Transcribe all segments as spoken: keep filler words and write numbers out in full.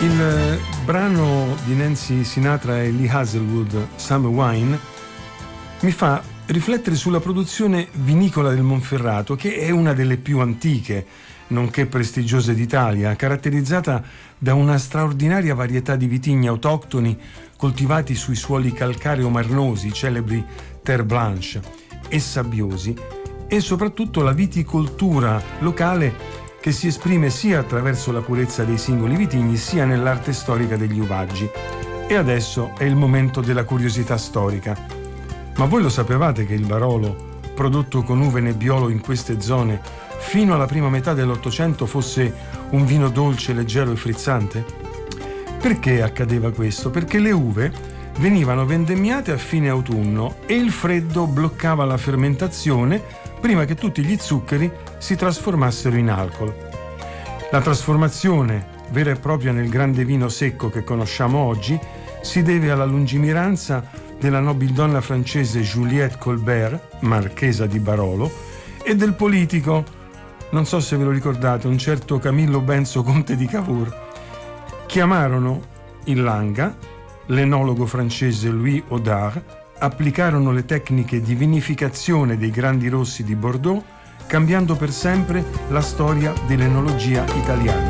Il brano di Nancy Sinatra e Lee Hazlewood, Summer Wine, mi fa riflettere sulla produzione vinicola del Monferrato, che è una delle più antiche, nonché prestigiose d'Italia, caratterizzata da una straordinaria varietà di vitigni autoctoni coltivati sui suoli calcareo-marnosi, celebri terre blanche, e sabbiosi, e soprattutto la viticoltura locale che si esprime sia attraverso la purezza dei singoli vitigni sia nell'arte storica degli uvaggi. E adesso è il momento della curiosità storica. Ma voi lo sapevate che il Barolo, prodotto con uve Nebbiolo in queste zone, fino alla prima metà dell'Ottocento fosse un vino dolce, leggero e frizzante? Perché accadeva questo? Perché le uve venivano vendemmiate a fine autunno e il freddo bloccava la fermentazione prima che tutti gli zuccheri si trasformassero in alcol. La trasformazione vera e propria nel grande vino secco che conosciamo oggi si deve alla lungimiranza della nobildonna francese Juliette Colbert, marchesa di Barolo, e del politico, non so se ve lo ricordate, un certo Camillo Benso, conte di Cavour. Chiamarono in Langa l'enologo francese Louis Audard, applicarono le tecniche di vinificazione dei grandi rossi di Bordeaux, cambiando per sempre la storia dell'enologia italiana.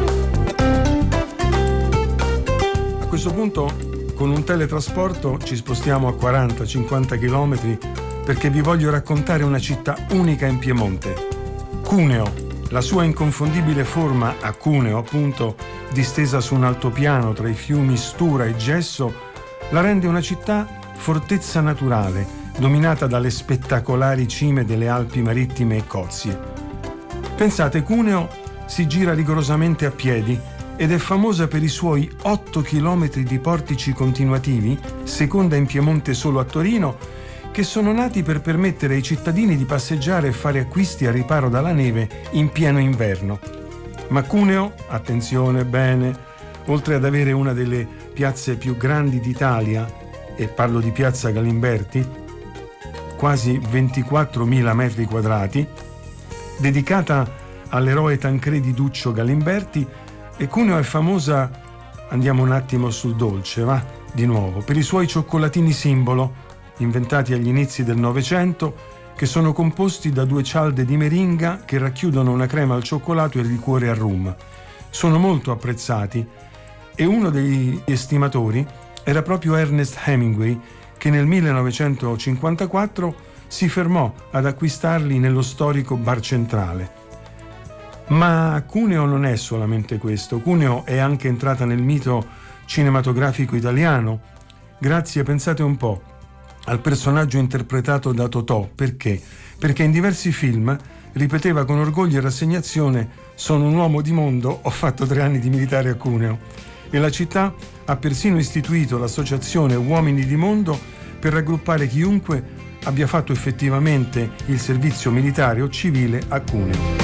A questo punto, con un teletrasporto, ci spostiamo a quaranta cinquanta chilometri perché vi voglio raccontare una città unica in Piemonte, Cuneo. La sua inconfondibile forma a Cuneo, appunto, distesa su un altopiano tra i fiumi Stura e Gesso, la rende una città fortezza naturale, dominata dalle spettacolari cime delle Alpi marittime e Cozie. Pensate, Cuneo si gira rigorosamente a piedi ed è famosa per i suoi otto chilometri di portici continuativi, seconda in Piemonte solo a Torino, che sono nati per permettere ai cittadini di passeggiare e fare acquisti a riparo dalla neve in pieno inverno. Ma Cuneo, attenzione bene, oltre ad avere una delle piazze più grandi d'Italia, e parlo di Piazza Galimberti, quasi ventiquattromila metri quadrati, dedicata all'eroe Tancredi Duccio Galimberti, e Cuneo è famosa, andiamo un attimo sul dolce, va, di nuovo, per i suoi cioccolatini simbolo, inventati agli inizi del Novecento, che sono composti da due cialde di meringa che racchiudono una crema al cioccolato e il liquore al rum. Sono molto apprezzati e uno degli estimatori era proprio Ernest Hemingway, che nel millenovecentocinquantaquattro si fermò ad acquistarli nello storico Bar Centrale. Ma Cuneo non è solamente questo. Cuneo è anche entrata nel mito cinematografico italiano, grazie, pensate un po', al personaggio interpretato da Totò. Perché? Perché in diversi film ripeteva con orgoglio e rassegnazione: sono un uomo di mondo, ho fatto tre anni di militare a Cuneo. E la città ha persino istituito l'associazione Uomini di Mondo per raggruppare chiunque abbia fatto effettivamente il servizio militare o civile a Cuneo.